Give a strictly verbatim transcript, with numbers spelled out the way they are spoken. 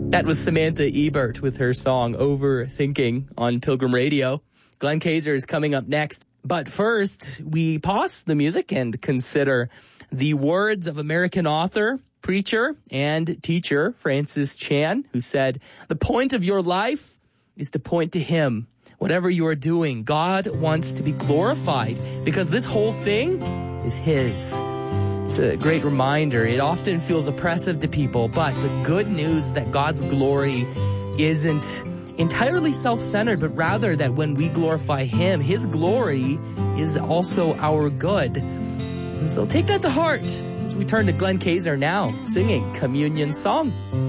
That was Samantha Ebert with her song Overthinking on Pilgrim Radio. Glenn Kaiser is coming up next. But first, we pause the music and consider the words of American author, preacher, and teacher Francis Chan, who said, "The point of your life is to point to Him. Whatever you are doing, God wants to be glorified because this whole thing is His." It's a great reminder. It often feels oppressive to people, but the good news is that God's glory isn't entirely self-centered, but rather that when we glorify Him, His glory is also our good. And so take that to heart as we turn to Glenn Kaiser now, singing Communion Song.